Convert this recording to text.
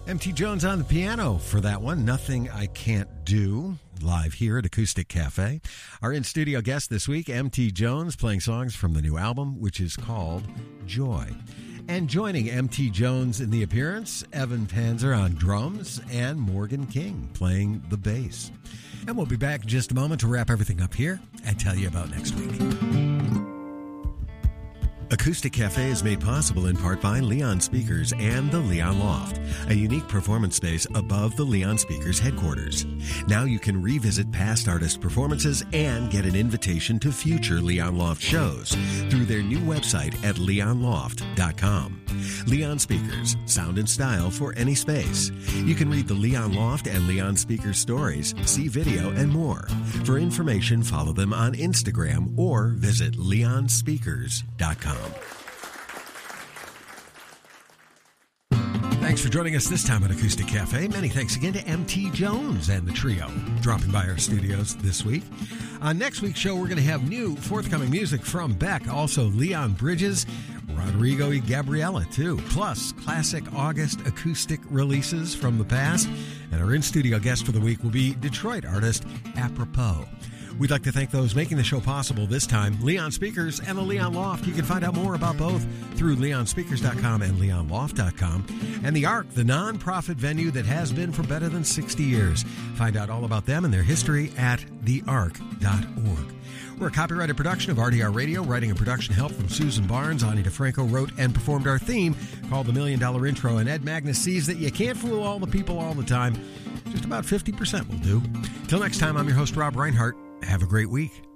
M.T. Jones on the piano for that one. Nothing I Can't Do, live here at Acoustic Cafe. Our in-studio guest this week, M.T. Jones, playing songs from the new album, which is called Joy. And joining M.T. Jones in the appearance, Evan Panzer on drums and Morgan King playing the bass. And we'll be back in just a moment to wrap everything up here and tell you about next week. Acoustic Cafe is made possible in part by Leon Speakers and the Leon Loft, a unique performance space above the Leon Speakers headquarters. Now you can revisit past artist performances and get an invitation to future Leon Loft shows through their new website at leonloft.com. Leon Speakers, sound and style for any space. You can read the Leon Loft and Leon Speakers stories, see video, and more. For information, follow them on Instagram or visit leonspeakers.com. Thanks for joining us this time at Acoustic Cafe. Many thanks again to M.T. Jones and the trio dropping by our studios this week. On next week's show, we're going to have new forthcoming music from Beck, also Leon Bridges, Rodrigo y Gabriela, too, plus classic August acoustic releases from the past. And our in-studio guest for the week will be Detroit artist Apropos. We'd like to thank those making the show possible this time, Leon Speakers and the Leon Loft. You can find out more about both through leonspeakers.com and leonloft.com. And the Ark, the non-profit venue that has been for better than 60 years. Find out all about them and their history at theark.org. We're a copyrighted production of RDR Radio. Writing and production help from Susan Barnes. Ani DeFranco wrote and performed our theme called The $1 Million Intro. And Ed Magnus sees that you can't fool all the people all the time. Just about 50% will do. Till next time, I'm your host, Rob Reinhart. Have a great week.